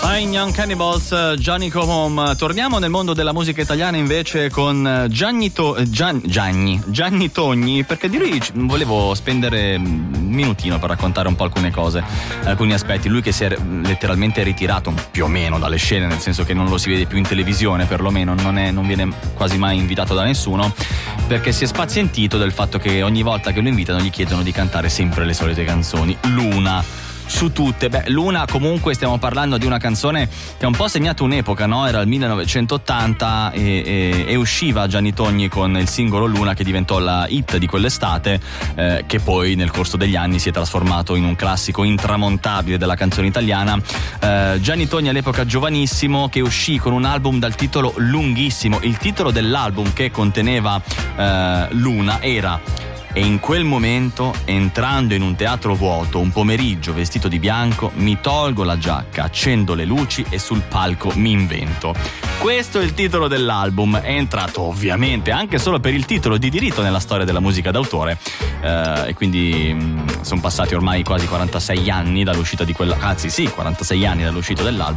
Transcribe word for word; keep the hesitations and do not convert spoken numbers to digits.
Nine Young Cannibals, Johnny Come Home. Torniamo nel mondo della musica italiana invece con Gianni, to- Gian- Gianni, Gianni Togni, perché di lui volevo spendere un minutino per raccontare un po' alcune cose, alcuni aspetti. Lui che si è letteralmente ritirato più o meno dalle scene, nel senso che non lo si vede più in televisione, perlomeno non, è, non viene quasi mai invitato da nessuno, perché si è spazientito del fatto che ogni volta che lo invitano gli chiedono di cantare sempre le solite canzoni. L'una su tutte. Beh, Luna comunque stiamo parlando di una canzone che ha un po' segnato un'epoca, no? Era il millenovecentottanta e, e, e usciva Gianni Togni con il singolo Luna, che diventò la hit di quell'estate, eh, che poi nel corso degli anni si è trasformato in un classico intramontabile della canzone italiana. eh, Gianni Togni all'epoca giovanissimo, che uscì con un album dal titolo lunghissimo. Il titolo dell'album che conteneva eh, Luna era: e in quel momento, entrando in un teatro vuoto, un pomeriggio vestito di bianco, mi tolgo la giacca, accendo le luci e sul palco mi invento. Questo è il titolo dell'album. È entrato ovviamente anche solo per il titolo di diritto nella storia della musica d'autore, eh, e quindi sono passati ormai quasi quarantasei anni dall'uscita di quella, anzi sì, quarantasei anni dall'uscita dell'album.